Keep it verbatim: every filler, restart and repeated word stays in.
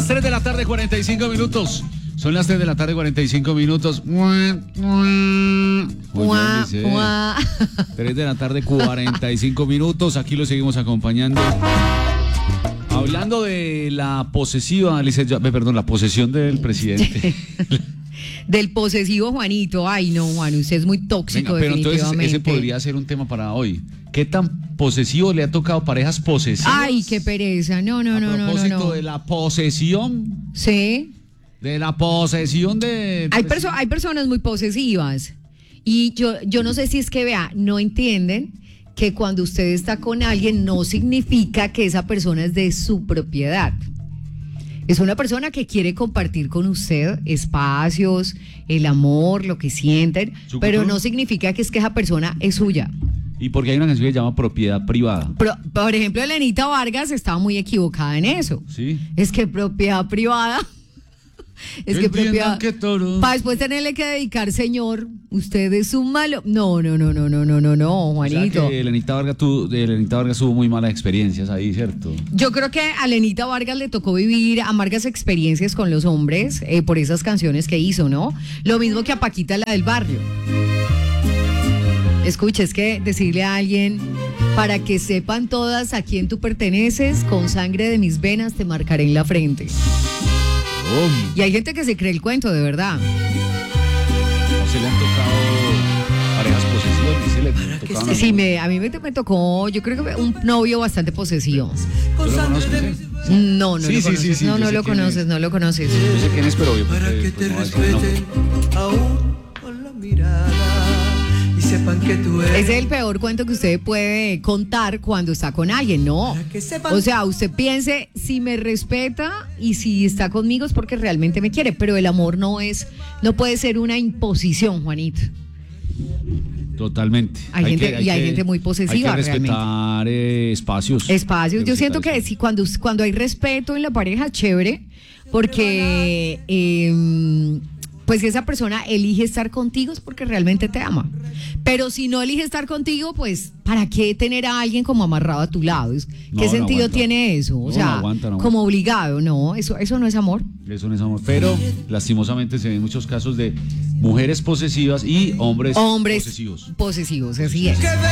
las tres de la tarde, cuarenta y cinco minutos. Son las tres de la tarde, cuarenta y cinco minutos. Muy bien, dice. tres de la tarde, cuarenta y cinco minutos. Aquí lo seguimos acompañando. Hablando de la posesiva, perdón, la posesión del presidente. Del posesivo Juanito. Ay, no, Juan, usted es muy tóxico. Venga, pero definitivamente. entonces ese podría ser un tema para hoy. ¿Qué tan posesivo le ha tocado parejas posesivas? Ay, qué pereza. No, no, a no, no, no. A propósito no. de la posesión. Sí. De la posesión de... Hay, perso- hay personas muy posesivas. Y yo, yo no sé si es que, vea, no entienden que cuando usted está con alguien no significa que esa persona es de su propiedad. Es una persona que quiere compartir con usted espacios, el amor, lo que sienten, pero no significa que es que esa persona es suya. Y porque hay una canción que se llama Propiedad Privada. Pero, por ejemplo, Elenita Vargas estaba muy equivocada en eso. Sí. Es que propiedad privada... Es que propiedad... Para después tenerle que dedicar, señor, usted es un malo... No, no, no, no, no, no, no, no, Juanito. O sea que Elenita Vargas, tuvo, Elenita Vargas tuvo muy malas experiencias ahí, ¿cierto? Yo creo que a Elenita Vargas le tocó vivir amargas experiencias con los hombres eh, por esas canciones que hizo, ¿no? Lo mismo que a Paquita, la del barrio. Escucha, es que decirle a alguien, para que sepan todas a quién tú perteneces, con sangre de mis venas te marcaré en la frente. Oh. Y hay gente que se cree el cuento, de verdad. ¿O se le han tocado parejas posesivas? ¿Sí, le han tocado sí me, a mí me, me tocó, yo creo que un novio bastante posesivo. ¿Tú lo conoces? ¿Sí? No, no sí, lo sí, conoces, sí, sí, no, no lo conoces, es. no lo conoces. Yo sé quién es, pero yo para que te respeten aún con la mirada y sepan que tú eres. Ese es el peor cuento que usted puede contar cuando está con alguien, ¿no? O sea, usted piense, si me respeta y si está conmigo es porque realmente me quiere, pero el amor no es, no puede ser una imposición, Juanito. Totalmente. Hay, hay gente, que, hay y hay que, gente muy posesiva. Hay que respetar eh, espacios. Espacios. Yo siento que sí, cuando, cuando hay respeto en la pareja, chévere, porque eh, pues si esa persona elige estar contigo es porque realmente te ama. Pero si no elige estar contigo, pues ¿para qué tener a alguien como amarrado a tu lado? ¿Qué no, sentido no tiene eso? O no, sea, no aguanta, no como obligado, no, eso, eso no es amor. Eso no es amor. Pero lastimosamente se ven muchos casos de mujeres posesivas y hombres, hombres posesivos. Posesivos, así es.